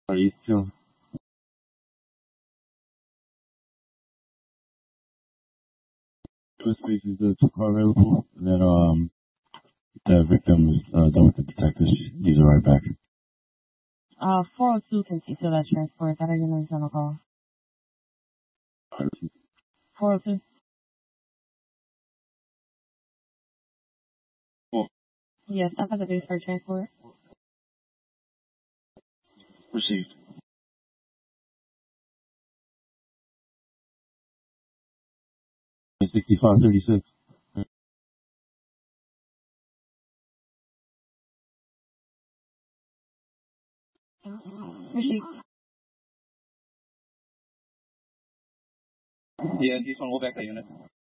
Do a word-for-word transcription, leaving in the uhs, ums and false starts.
Are you still? Two spaces is car available, and then um, the victim is uh, done with the detectives. He's right back. Uh, four oh two can see to that transport. That are your names on the call. four oh two. Oh. Yes, I have the base for transport. Received. sixty-five thirty-six. Received. Yeah, this one, go back to unit.